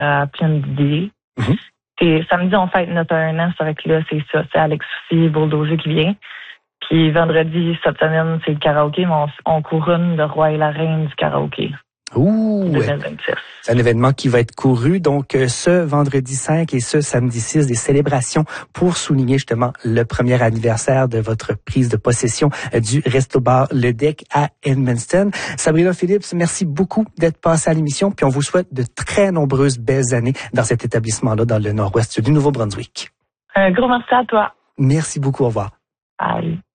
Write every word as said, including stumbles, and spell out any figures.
euh, pleine d'idées. Mm-hmm. Et samedi, on fête notre un an, c'est vrai que là, c'est ça. C'est Alex Soucy, Bulldozer qui vient. Puis vendredi, cette semaine, c'est le karaoké, mais on, on couronne le roi et la reine du karaoké. Ouh! deux mille vingt-six. C'est un événement qui va être couru, donc euh, ce vendredi cinq et ce samedi six, des célébrations pour souligner justement le premier anniversaire de votre prise de possession euh, du Resto-Bar Le Deck à Edmundston. Sabrina Phillips, merci beaucoup d'être passée à l'émission, puis on vous souhaite de très nombreuses belles années dans cet établissement-là, dans le nord-ouest du Nouveau-Brunswick. Un gros merci à toi. Merci beaucoup, au revoir. Bye.